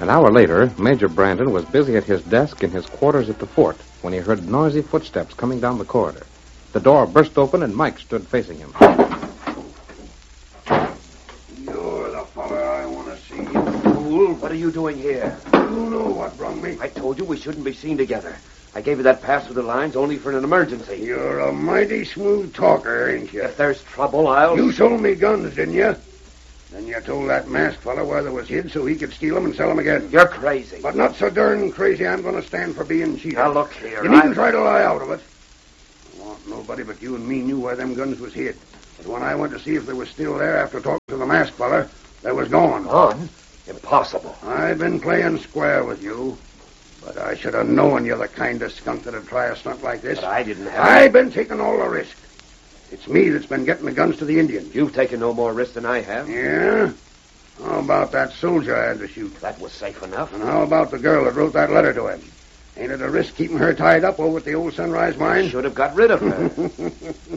An hour later, Major Brandon was busy at his desk in his quarters at the fort when he heard noisy footsteps coming down the corridor. The door burst open and Mike stood facing him. You're the fella I want to see, you fool. What are you doing here? You know what brung me. I told you we shouldn't be seen together. I gave you that pass through the lines only for an emergency. You're a mighty smooth talker, ain't you? If there's trouble, I'll... You sold me guns, didn't you? Then you told that masked fella where they was hid so he could steal them and sell them again. You're crazy. But not so darn crazy I'm going to stand for being cheated. Now, look here. You needn't try to lie out of it. I want nobody but you and me knew where them guns was hid. But when I went to see if they was still there after talking to the masked fella, they was gone. Gone? Impossible. I've been playing square with you. But I should have known you're the kind of skunk that'd try a stunt like this. But I didn't have... I've been taking all the risk. It's me that's been getting the guns to the Indians. You've taken no more risk than I have. Yeah? How about that soldier I had to shoot? That was safe enough. And how about the girl that wrote that letter to him? Ain't it a risk keeping her tied up over at the old Sunrise Mine? I should have got rid of her.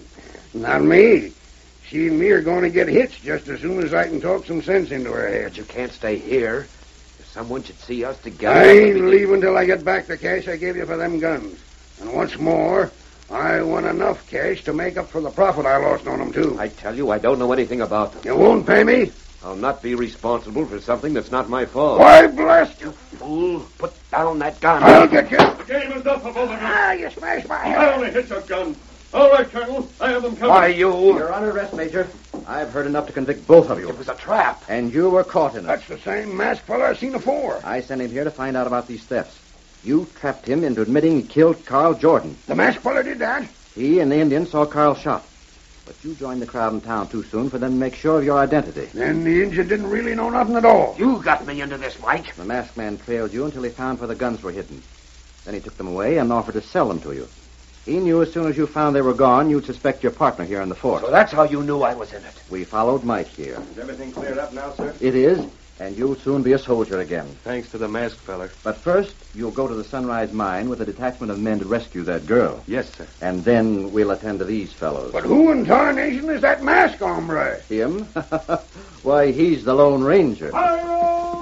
Not me. She and me are going to get hitched just as soon as I can talk some sense into her head. But you can't stay here. Someone should see us together. I ain't leaving till I get back the cash I gave you for them guns. And what's more, I want enough cash to make up for the profit I lost on them, too. I tell you, I don't know anything about them. You won't pay me? I'll not be responsible for something that's not my fault. Why, blast you! Fool, put down that gun. I'll get you. The game is up for both of you. Ah, you smashed my head. I only hit your gun. All right, Colonel. I have them covered. Why, you... You're under arrest, Major. I've heard enough to convict both of you. It was a trap. And you were caught in it. That's the same masked fella I've seen before. I sent him here to find out about these thefts. You trapped him into admitting he killed Carl Jordan. The masked fella did that? He and the Indians saw Carl shot. But you joined the crowd in town too soon for them to make sure of your identity. Then the Indian didn't really know nothing at all. You got me into this, Mike. The masked man trailed you until he found where the guns were hidden. Then he took them away and offered to sell them to you. He knew as soon as you found they were gone, you'd suspect your partner here in the fort. So that's how you knew I was in it. We followed Mike here. Is everything cleared up now, sir? It is, and you'll soon be a soldier again. Thanks to the masked feller. But first, you'll go to the Sunrise Mine with a detachment of men to rescue that girl. Yes, sir. And then we'll attend to these fellows. But who in tarnation is that masked hombre? Him? Why, he's the Lone Ranger. Fire